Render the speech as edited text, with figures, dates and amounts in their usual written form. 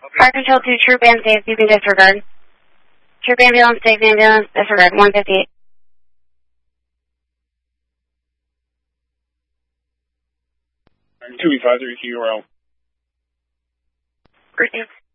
Fire Control 2, Troop and Safe, you can disregard. Troop ambulance, safe ambulance, disregard, 158. 285, 3 URL. Great.